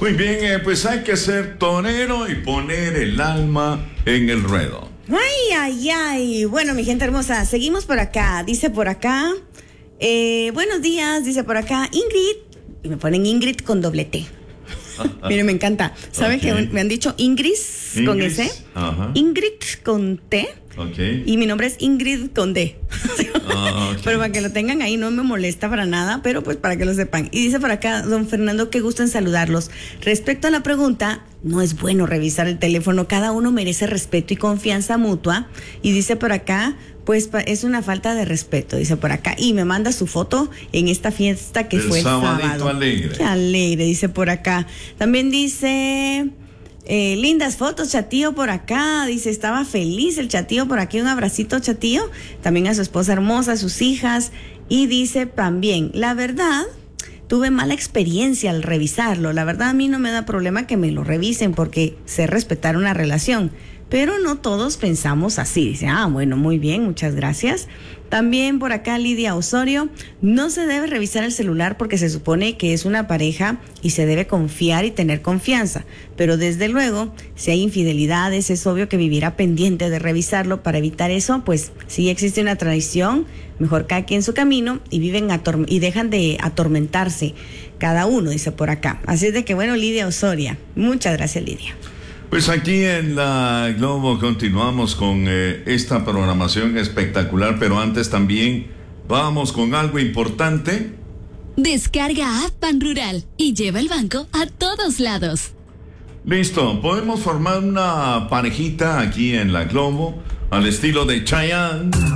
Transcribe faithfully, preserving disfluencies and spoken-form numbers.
Muy bien, eh, pues hay que ser torero y poner el alma en el ruedo. Ay, ay, ay. Bueno, mi gente hermosa, seguimos por acá. Dice por acá, eh, buenos días, dice por acá, Ingrid. Y me ponen Ingrid con doble T. Mire, me encanta. ¿Saben okay. que me han dicho Ingrid con S? Ajá. Ingrid con T. Okay. Y mi nombre es Ingrid con D. Oh, okay. Pero para que lo tengan ahí, no me molesta para nada, pero pues para que lo sepan. Y dice por acá, don Fernando, qué gusto en saludarlos. Respecto a la pregunta, no es bueno revisar el teléfono. Cada uno merece respeto y confianza mutua. Y dice por acá, pues es una falta de respeto, dice por acá. Y me manda su foto en esta fiesta que el fue el sábado. Alegre. Qué alegre, dice por acá. También dice... Eh, lindas fotos, Chatío por acá, dice, estaba feliz el Chatío por aquí, un abracito, Chatío, también a su esposa hermosa, a sus hijas, y dice también, la verdad, tuve mala experiencia al revisarlo, la verdad a mí no me da problema que me lo revisen porque sé respetar una relación, pero no todos pensamos así. Dice, ah, bueno, muy bien, muchas gracias. También por acá Lidia Osorio, no se debe revisar el celular porque se supone que es una pareja y se debe confiar y tener confianza. Pero desde luego, si hay infidelidades, es obvio que vivirá pendiente de revisarlo. Para evitar eso, pues si existe una traición, mejor cada quien su camino y viven ator- y dejan de atormentarse cada uno, dice por acá. Así es de que bueno, Lidia Osorio, muchas gracias, Lidia. Pues aquí en la Globo continuamos con eh, esta programación espectacular, pero antes también vamos con algo importante. Descarga App Ban Rural y lleva el banco a todos lados. Listo, podemos formar una parejita aquí en la Globo al estilo de Chayanne.